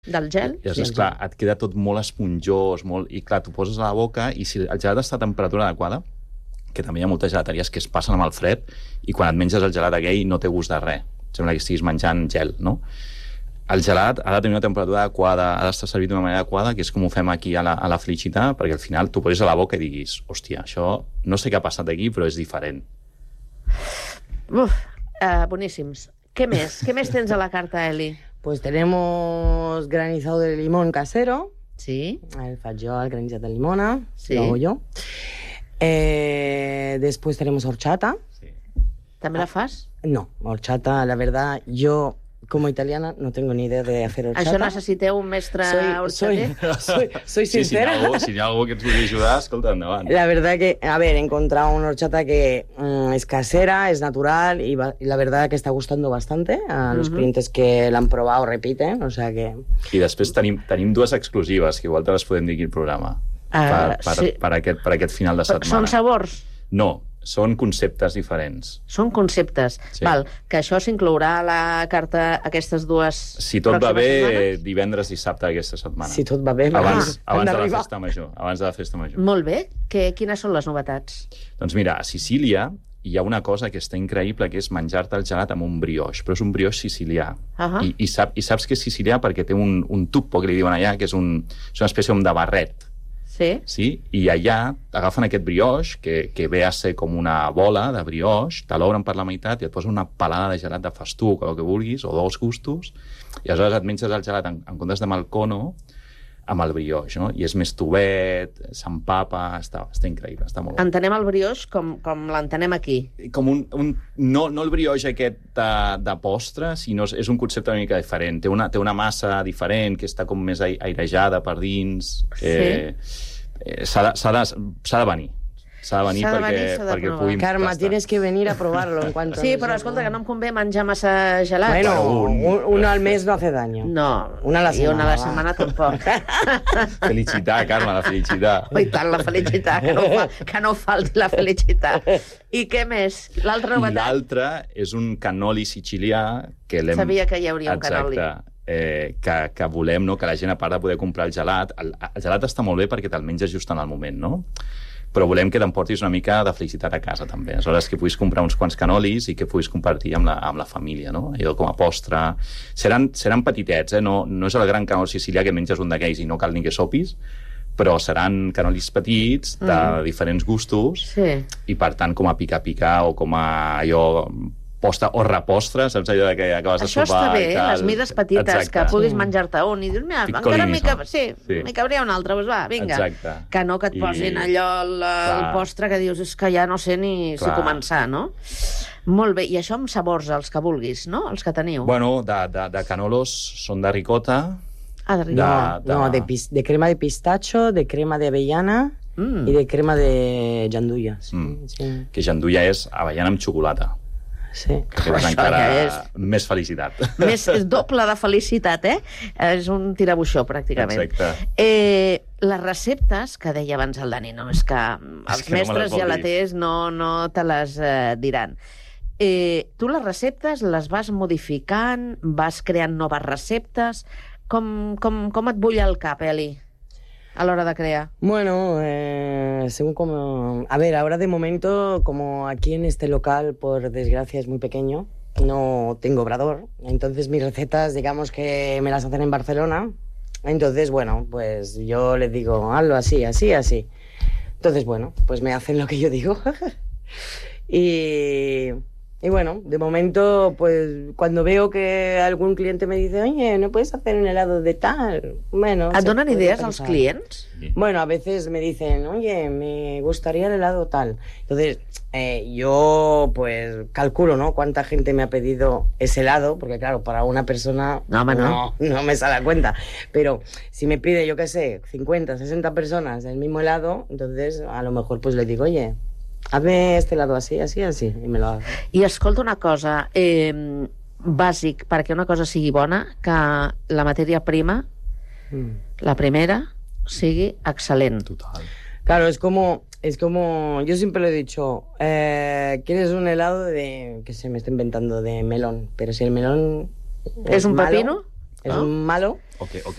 Del gel? I aleshores, clar, et queda tot molt esponjós, i clar, t'ho poses a la boca i si el gelat està a temperatura adequada, que també hi ha moltes gelateries que es passen amb el fred i quan et menges el gelat aquell no té gust de res. Sembla que estiguis menjant gel, no? El gelat ha de tenir una temperatura adequada, ha d'estar servit d'una manera adequada, que és com ho fem aquí a la Felicità, perquè al final t'ho poses a la boca i diguis, hòstia, això no sé què ha passat aquí, però és diferent. Boníssims. Què més? Què més tens a la carta, Eli? Pues tenemos granizado de limón casero. Sí. El faig jo, el granizado de limona. Sí. Lo hago yo. Después tenemos horchata. Sí. També la fas? No, horchata, la verdad, yo como italiana no tengo ni idea de hacer horchata. Això necessiteu un mestre horchater? Soy sincera. Si hi ha algú que ens vulgui ajudar, escolta, endavant. La verdad que, a ver, he encontrado una horchata que es casera, es natural y la verdad que está gustando bastante. A los clientes que la han probado repiten, o sea que... I després tenim dues exclusives, que igual te les podem dir aquí al programa, per aquest final de setmana. Són sabors? No, són conceptes diferents. Són conceptes. Sí. Val, que això s'inclourà a la carta aquestes dues... Si tot va bé, setmanes? divendres i dissabte d'aquesta setmana. Si tot va bé, abans de la festa major. Abans de la festa major. Molt bé. Quines són les novetats? Doncs mira, a Sicília hi ha una cosa que està increïble, que és menjar-te el gelat amb un brioix, però és un brioix sicilià. I saps que és sicilià perquè té un tuppo, que li diuen allà, que és una espècie de barret. Sí? I allà agafen aquest brioix, que ve a ser com una bola de brioix, te l'obren per la meitat i et posen una pelada de gelat de festuc o el que vulguis, o dos gustos, i aleshores et menges el gelat en comptes de malcono amb el brioix, no? I és més tubet, s'empapa, està increïble, està molt bo. Entenem el brioix com l'entenem aquí. Com no el brioix aquest de postre, sinó és un concepte una mica diferent. Té una massa diferent, que està com més airejada per dins. S'ha de venir. S'ha de venir perquè puguin Carme, tastar. tienes que venir a probarlo en cuanto... Sí, però escolta, que no em convé menjar massa gelat. Bueno, uno al mes no hace daño. No, una a la setmana, una a la setmana tampoc. Felicitat, Carme, la felicitat. I tant, la felicitat, que no falti la felicitat. I què més? L'altra novetat? L'altra és un cannoli sicilià que l'hem... Sabia que hi hauria un cannoli. Exacte. Que volem, no? Que la gent, a part de poder comprar el gelat... El gelat està molt bé perquè te'l menges just en el moment, no? Però volem que t'emportis una mica de felicitat a casa, també. Aleshores, que puguis comprar uns quants canolis i que puguis compartir amb la família, no? Allò com a postre... Seran petitets, no és el gran canol sicilià que menges un d'aquells i no cal ni que sopis, però seran canolis petits, de diferents gustos, i per tant, com a picar-picar o com a allò... postre o repostre, saps allò que acabes de sopar? Això està bé, les mides petites, que puguis menjar-te un i dir, mira, encara m'hi cabria un altre, doncs va, vinga. Exacte. Que no que et posin allò, el postre, que dius, és que ja no sé ni si començar, no? Molt bé, i això amb sabors, els que vulguis, no? Els que teniu. Bueno, de canolos són de ricota. De ricota. No, de crema de pistacho, de crema de avellana i de crema de jandulla. Que jandulla és avellana amb xocolata. Sí. Que és encara més felicitat. És doble de felicitat, És un tirabuixó, pràcticament. Exacte. Les receptes, que deia abans el Dani, no? És que els mestres gelaters no te les diran. Tu les receptes les vas modificant, vas creant noves receptes. Com et bulla el cap, Eli, a l'hora de crear? Bueno, según como... A ver, ahora de momento, como aquí en este local, por desgracia, es muy pequeño, no tengo obrador, entonces mis recetas, digamos que me las hacen en Barcelona, entonces, bueno, pues yo les digo, hazlo así, así, así. Entonces, bueno, pues me hacen lo que yo digo. Y bueno, de momento, pues cuando veo que algún cliente me dice, oye, ¿no puedes hacer un helado de tal? Bueno... ¿Et donen idees als clients? Bueno, a veces me dicen, oye, me gustaría el helado tal. Entonces, yo pues calculo, ¿no? Cuánta gente me ha pedido ese helado, porque claro, para una persona no me sale a cuenta. Pero si me pide, yo qué sé, 50, 60 personas el mismo helado, entonces a lo mejor pues le digo, oye... hazme este helado así, así, así, i me lo hago. I escolta una cosa, bàsic, perquè una cosa sigui bona, que la matèria prima, la primera, sigui excel·lent. Total. Claro, es como, yo siempre lo he dicho, ¿quieres un helado de, que se me está inventando, de melón? Pero si el melón ¿Es un malo, pepino? Es un malo. O que